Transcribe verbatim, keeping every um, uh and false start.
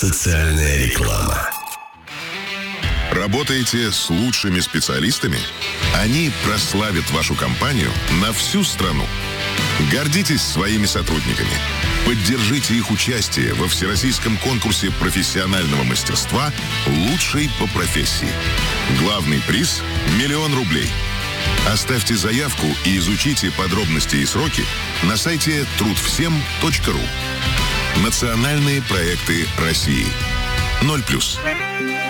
Социальная реклама. Работаете с лучшими специалистами? Они прославят вашу компанию на всю страну. Гордитесь своими сотрудниками. Поддержите их участие во всероссийском конкурсе профессионального мастерства «Лучший по профессии». Главный приз – миллион рублей. Оставьте заявку и изучите подробности и сроки на сайте труд всем точка ру. Национальные проекты России. ноль плюс.